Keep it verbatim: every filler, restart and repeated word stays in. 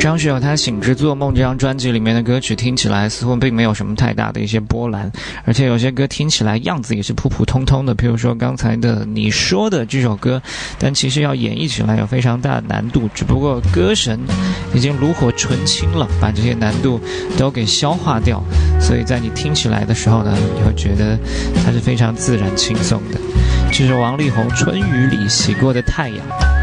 张学友他《醒之作梦》这张专辑里面的歌曲听起来似乎并没有什么太大的一些波澜，而且有些歌听起来样子也是普普通通的，譬如说刚才的你说的这首歌，但其实要演绎起来有非常大的难度，只不过歌神已经炉火纯青了，把这些难度都给消化掉，所以在你听起来的时候呢，你会觉得它是非常自然轻松的。这是王力宏《春雨里洗过的太阳》。